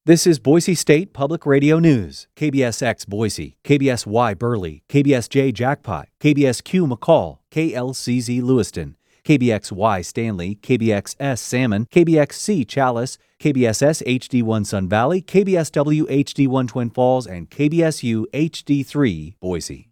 This is Boise State Public Radio News. KBSX Boise, KBSY Burley, KBSJ Jackpot, KBSQ McCall, KLCZ Lewiston, KBXY Stanley, KBXS Salmon, KBXC Chalice, KBSS HD1 Sun Valley, KBSW HD1 Twin Falls, and KBSU HD3 Boise.